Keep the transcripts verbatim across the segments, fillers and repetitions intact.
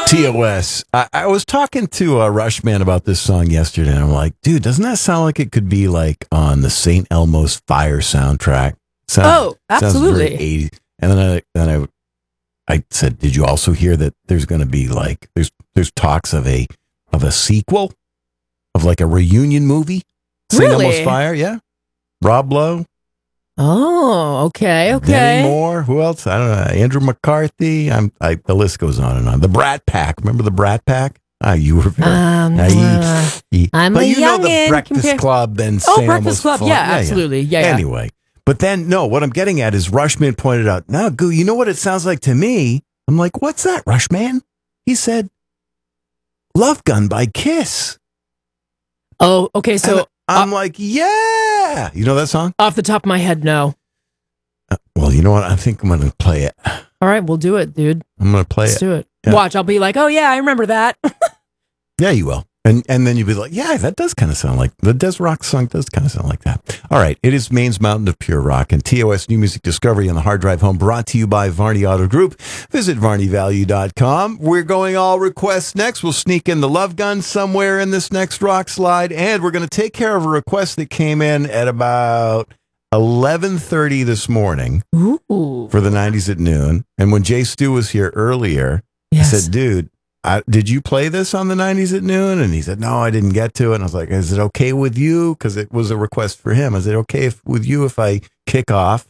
T O S. I, I was talking to uh, Rushman about this song yesterday, and I'm like, dude, doesn't that sound like it could be like on the Saint Elmo's Fire soundtrack? Sounds, oh, absolutely. Sounds very eighties. And then I then I I said, did you also hear that there's going to be like there's there's talks of a of a sequel of like a reunion movie? Saint Really? Elmo's Fire, yeah. Rob Lowe. Oh, okay, okay. Demi Moore. Who else? I don't know. Andrew McCarthy. I'm. I, the list goes on and on. The Brat Pack. Remember the Brat Pack? Ah, you were very Um, naive. uh, I'm but a you know the youngin' Breakfast compared- Club and Oh, Saint Breakfast Elmo's Club. Fire. Yeah, absolutely. Yeah, yeah. Anyway, but then no. What I'm getting at is Rushman pointed out. Now, Goo, you know what it sounds like to me? I'm like, what's that, Rushman? He said, "Love Gun" by Kiss. Oh, okay. So And I'm uh, like, yeah. You know that song? Off the top of my head, no. Uh, well, you know what? I think I'm going to play it. All right, we'll do it, dude. I'm going to play Let's it. do it. Yeah. Watch, I'll be like, oh, yeah, I remember that. Yeah, you will. And and then you'll be like, yeah, that does kind of sound like, the Des Rock song does kind of sound like that. All right, it is Maine's Mountain of Pure Rock and T O S New Music Discovery on the Hard Drive Home, brought to you by Varney Auto Group. Visit varney value dot com. We're going all requests next. We'll sneak in the Love Gun somewhere in this next rock slide, and we're going to take care of a request that came in at about eleven thirty this morning. Ooh. For the nineties at noon. And when Jay Stu was here earlier, Yes. I said, dude, I, did you play this on the nineties at noon? And he said, no, I didn't get to it. And I was like, is it okay with you? Because it was a request for him. Is it okay if, with you if I kick off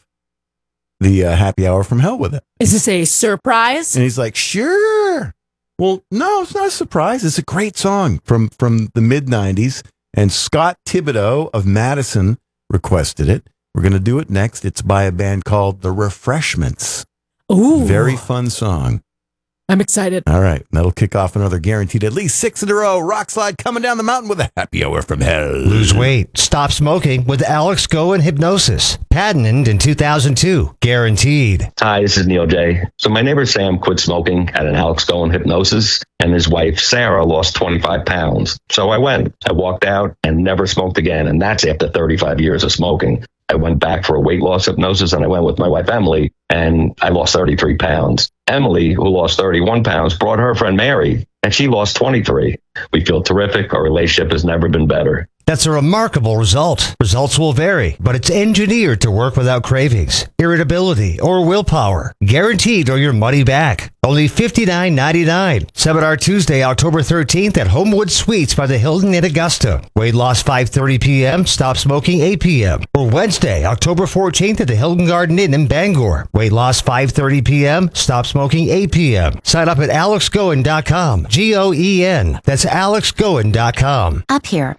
the uh, happy hour from hell with it? Is this a surprise? And he's like, sure. Well, no, it's not a surprise. It's a great song from, from the mid nineties. And Scott Thibodeau of Madison requested it. We're going to do it next. It's by a band called The Refreshments. Ooh. Very fun song. I'm excited. All right. That'll kick off another guaranteed at least six in a row. Rock slide coming down the mountain with a happy hour from hell. Lose weight. Stop smoking with Alex Go and Hypnosis. Patented in two thousand two. Guaranteed. Hi, this is Neil J. So my neighbor Sam quit smoking at an Alex Go and Hypnosis, and his wife Sarah lost twenty-five pounds. So I went. I walked out and never smoked again, and that's after thirty-five years of smoking. I went back for a weight loss hypnosis, and I went with my wife, Emily, and I lost thirty-three pounds. Emily, who lost thirty-one pounds, brought her friend Mary, and she lost twenty-three. We feel terrific. Our relationship has never been better. That's a remarkable result. Results will vary, but it's engineered to work without cravings, irritability, or willpower. Guaranteed or your money back. Only fifty-nine ninety-nine. Seminar Tuesday, October thirteenth at Homewood Suites by the Hilton in Augusta. Weight loss five thirty p.m., stop smoking eight p.m. Or Wednesday, October fourteenth at the Hilton Garden Inn in Bangor. Weight loss five thirty p.m., stop smoking eight p.m. Sign up at alex goen dot com. G O E N. That's alex goen dot com. Up here.